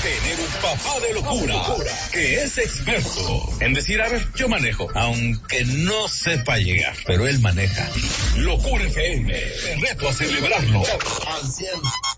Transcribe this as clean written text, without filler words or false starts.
tener un papá de locura que es experto en decir, a ver, yo manejo, aunque no sepa llegar, pero él maneja. Locura FM, te reto a celebrarlo al 100.